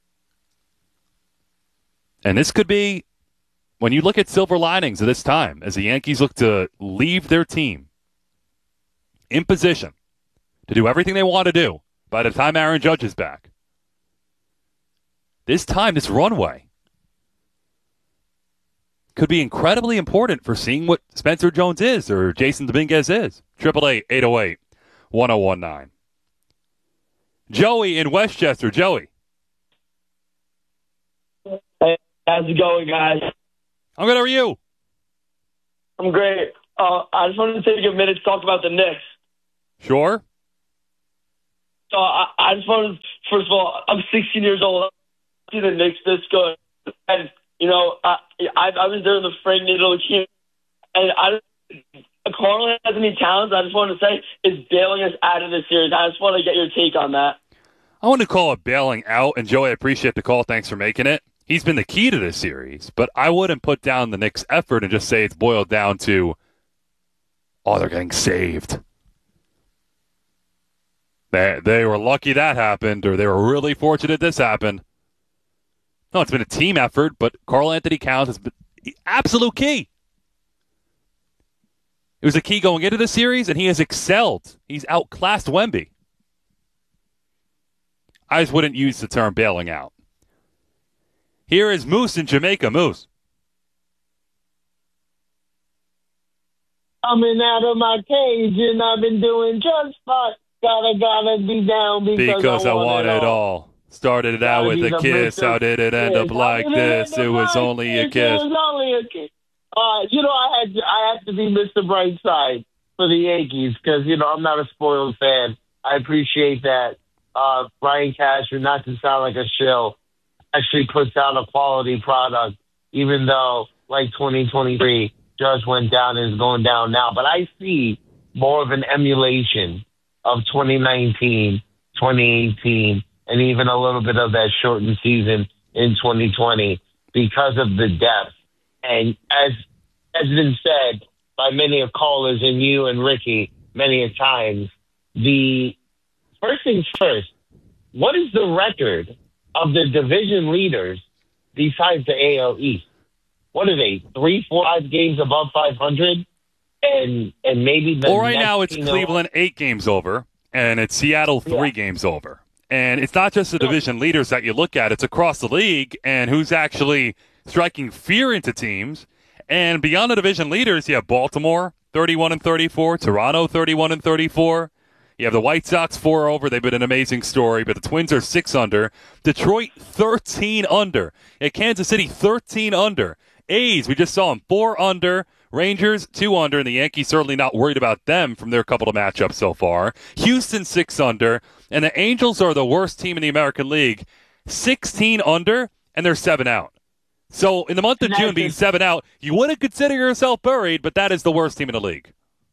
And this could be, when you look at silver linings of this time, as the Yankees look to leave their team in position to do everything they want to do, by the time Aaron Judge is back, this time, this runway, could be incredibly important for seeing what Spencer Jones is or Jason Dominguez is. Triple eight eight oh eight one oh one nine. Joey in Westchester. Joey. Hey, how's it going, guys? I'm good. How are you? I'm great. Uh, I just wanted to take a minute to talk about the Knicks. Sure. So I, I just wanted, first of all, I'm sixteen years old. I see the Knicks this good. And, you know, I I, I was there in the Frank Nitto team. And I Carl has any talents, I just want to say, is bailing us out of the series. I just want to get your take on that. I want to call it bailing out. And, Joey, I appreciate the call. Thanks for making it. He's been the key to this series. But I wouldn't put down the Knicks' effort and just say it's boiled down to, oh, they're getting saved. They, they were lucky that happened, or they were really fortunate this happened. No, it's been a team effort, but Karl Anthony Towns has been the absolute key. It was a key going into the series, and he has excelled. He's outclassed Wemby. I just wouldn't use the term bailing out. Here is Moose in Jamaica. Moose. Coming out of my cage, and I've been doing just fine. Gotta, gotta be down because, because I, I want, want it it all. all. Started it out Gotta with be a the kiss. Mister How did it end up Kiss. like How did it this? end It up was like only a this? kiss. It was only a kiss. Uh, you know, I had to, I had to be Mister Brightside for the Yankees because, you know, I'm not a spoiled fan. I appreciate that. Uh, Brian Cashman, not to sound like a shill, actually puts out a quality product, even though, like twenty twenty-three, Judge went down and is going down now. But I see more of an emulation of twenty nineteen, twenty eighteen, and even a little bit of that shortened season in twenty twenty because of the depth. And as has been said by many of callers and you and Ricky many a times, the first things first, what is the record of the division leaders besides the A L East? What are they, three, four, five games above five hundred? And and maybe the Well, right next now it's team Cleveland eight games over, and it's Seattle three Yeah. games over. And it's not just the division leaders that you look at. It's across the league and who's actually striking fear into teams. And beyond the division leaders, you have Baltimore, thirty-one and thirty-four, Toronto, thirty-one and thirty-four. You have the White Sox, four over. They've been an amazing story, but the Twins are six under. Detroit, thirteen under. At Kansas City, thirteen under. A's, we just saw them, four under. Rangers, two under, and the Yankees certainly not worried about them from their couple of matchups so far. Houston, six under, and the Angels are the worst team in the American League, sixteen under, and they're seven out. So in the month of June, being seven out, you wouldn't consider yourself buried, but that is the worst team in the league.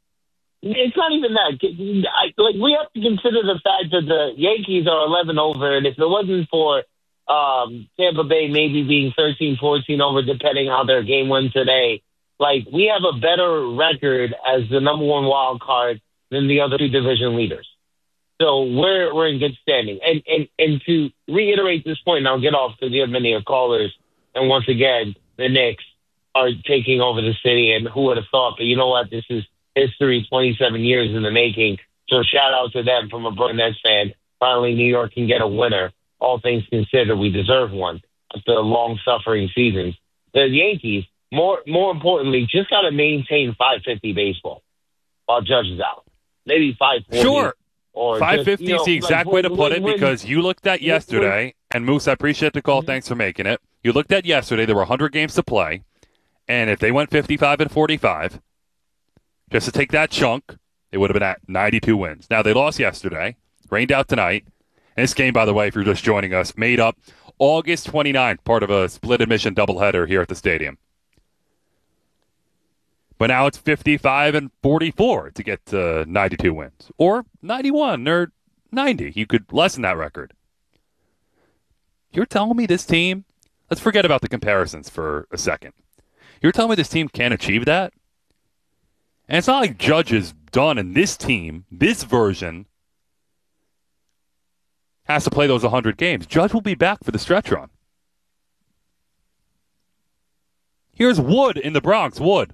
It's not even that. I, like, we have to consider the fact that the Yankees are eleven over, and if it wasn't for um, Tampa Bay maybe being thirteen, fourteen over, depending on how their game went today, like, we have a better record as the number one wild card than the other two division leaders. So we're we're in good standing. And and, and to reiterate this point, and I'll get off to the many of callers, and once again, the Knicks are taking over the city, and who would have thought? But you know what? This is history, twenty-seven years in the making. So shout out to them from a Brooklyn Nets fan. Finally, New York can get a winner. All things considered, we deserve one after long-suffering seasons. The Yankees, more more importantly, just got to maintain five fifty baseball while Judge is out. Maybe five forty. Sure. Or five fifty just, you know, is the exact like, way to when- put it when- because you looked at yesterday, and Moose, I appreciate the call. Thanks for making it. You looked at yesterday, there were one hundred games to play, and if they went fifty-five and forty-five, just to take that chunk, they would have been at ninety-two wins. Now, they lost yesterday, rained out tonight, and this game, by the way, if you're just joining us, made up August twenty-ninth, part of a split admission doubleheader here at the stadium. But now it's fifty-five and forty-four to get to ninety-two wins. Or ninety-one or ninety. You could lessen that record. You're telling me this team, let's forget about the comparisons for a second. You're telling me this team can't achieve that? And it's not like Judge is done and this team, this version, has to play those one hundred games. Judge will be back for the stretch run. Here's Wood in the Bronx. Wood.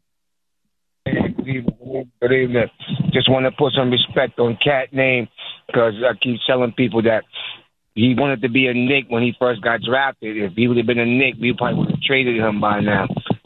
Good evening. Just want to put some respect on Cat name because I keep telling people that he wanted to be a Knick when he first got drafted. If he would have been a Knick, we probably would have traded him by now.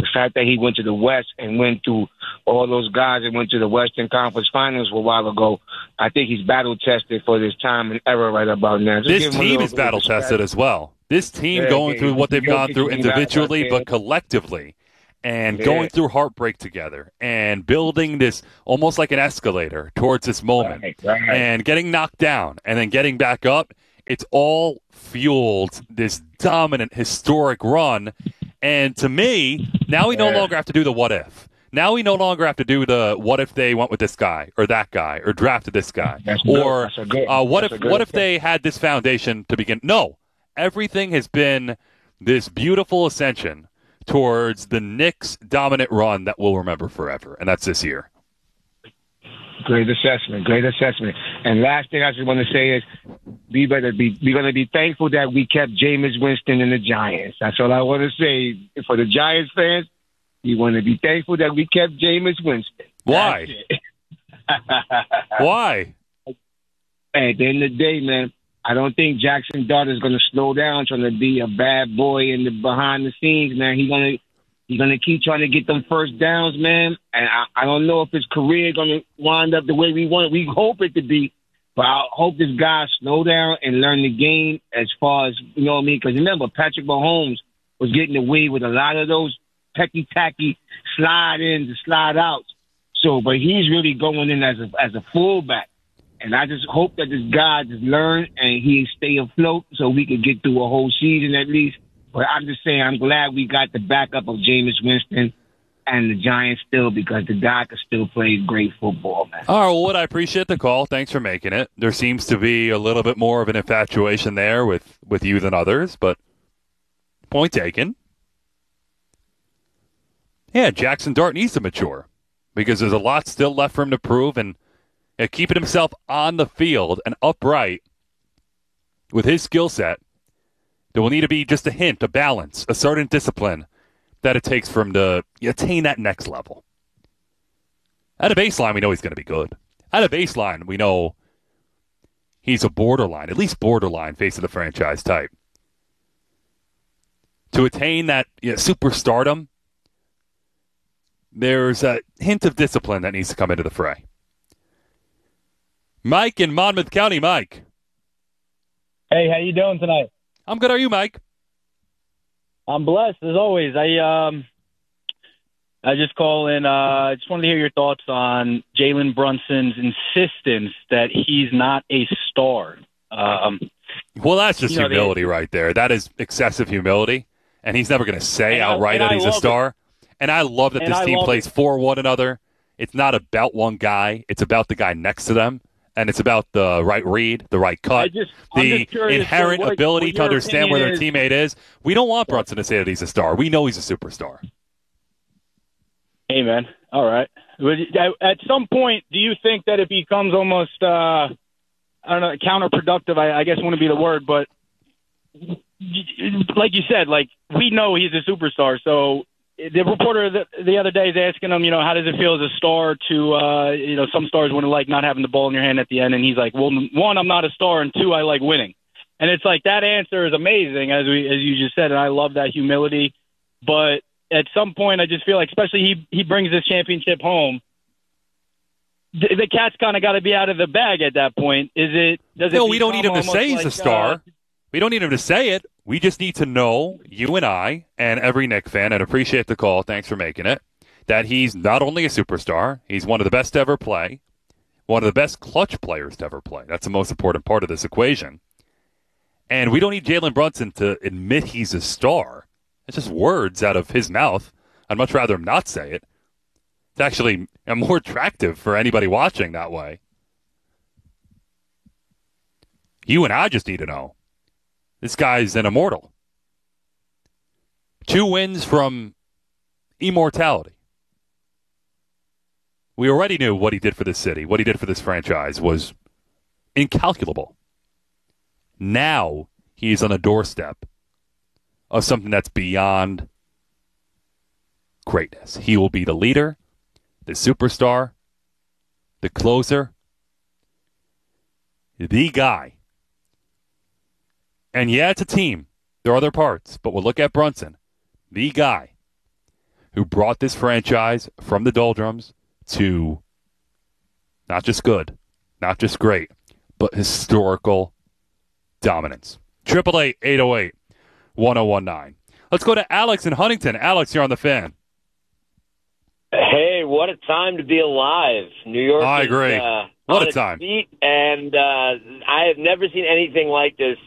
fact that he went to the West and went through all those guys that went to the Western Conference Finals a while ago, I think he's battle-tested for this time and era right about now. Just this give him a team little is bit of battle-tested respect. as well. This team Yeah, going yeah, through what they've you gone know, through you know, individually, that's but it. collectively. And Yeah. going through heartbreak together and building this almost like an escalator towards this moment Right, right. and getting knocked down and then getting back up. It's all fueled this dominant, historic run. And to me, now we no Yeah. longer have to do the what if. Now we no longer have to do the what if they went with this guy or that guy or drafted this guy. That's good. Or That's a good- uh, what that's if a good what if thing. they had this foundation to begin? No. Everything has been this beautiful ascension towards the Knicks' dominant run that we'll remember forever, and that's this year. Great assessment. Great assessment. And last thing I just want to say is, we better be we're going to be thankful that we kept Jameis Winston and the Giants. That's all I want to say for the Giants fans. We want to be thankful that we kept Jameis Winston. Why? That's it. Why? At the end of the day, man, I don't think Jackson Dart is going to slow down trying to be a bad boy in the behind the scenes, man. He's going to he's going to keep trying to get them first downs, man. And I, I don't know if his career going to wind up the way we want it. We hope it to be, but I hope this guy slow down and learn the game as far as, you know what I mean? Because remember, Patrick Mahomes was getting away with a lot of those pecky-tacky slide-ins and slide-outs. So, but he's really going in as a as a fullback. And I just hope that this guy just learn and he stay afloat so we can get through a whole season at least. But I'm just saying I'm glad we got the backup of Jameis Winston and the Giants still because the guy can still play great football, man. All right, well, Wood, I appreciate the call. Thanks for making it. There seems to be a little bit more of an infatuation there with, with you than others, but point taken. Yeah, Jackson Dart needs to mature because there's a lot still left for him to prove, and uh, keeping himself on the field and upright with his skill set, there will need to be just a hint, a balance, a certain discipline that it takes for him to attain that next level. At a baseline, we know he's going to be good. At a baseline, we know he's a borderline, at least borderline face of the franchise type. To attain that you know, superstardom, there's a hint of discipline that needs to come into the fray. Mike in Monmouth County. Mike. Hey, how you doing tonight? I'm good. How are you, Mike? I'm blessed as always. I um, I just call in. Uh, I just wanted to hear your thoughts on Jalen Brunson's insistence that he's not a star. Um, well, that's just you know, humility they, right there. That is excessive humility, and he's never going to say I, outright that I he's a star. It. And I love that and this I team plays it. for one another. It's not about one guy. It's about the guy next to them. And it's about the right read, the right cut, just, the curious, inherent what, ability what to understand where their is. teammate is. We don't want Brunson to say that he's a star. We know he's a superstar. Hey, man. All right. At some point, do you think that it becomes almost, uh, I don't know, counterproductive, I, I guess wouldn't be the word, but like you said, like we know he's a superstar, so the reporter the, the other day is asking him, you know, how does it feel as a star to, uh, you know, some stars wouldn't like not having the ball in your hand at the end. And he's like, well, one, I'm not a star. And two, I like winning. And it's like that answer is amazing, as we as you just said. And I love that humility. But at some point, I just feel like, especially he, he brings this championship home. The, the cat's kind of got to be out of the bag at that point. Is it? Does no, it we don't need him to say he's like, a star. Uh, we don't need him to say it. We just need to know, you and I, and every Knick fan, and appreciate the call, thanks for making it, that he's not only a superstar, he's one of the best to ever play, one of the best clutch players to ever play. That's the most important part of this equation. And we don't need Jalen Brunson to admit he's a star. It's just words out of his mouth. I'd much rather him not say it. It's actually more attractive for anybody watching that way. You and I just need to know. This guy's an immortal. Two wins from immortality. We already knew what he did for this city, what he did for this franchise was incalculable. Now he's on a doorstep of something that's beyond greatness. He will be the leader, the superstar, the closer, the guy. And yeah, it's a team. There are other parts, but we'll look at Brunson, the guy who brought this franchise from the doldrums to not just good, not just great, but historical dominance. Triple eight eight oh eight one oh one nine. Let's go to Alex in Huntington. Alex, you're on the Fan. Hey, what a time to be alive! New York. I is, agree. Uh, what on a time! Its feet, and uh, I have never seen anything like this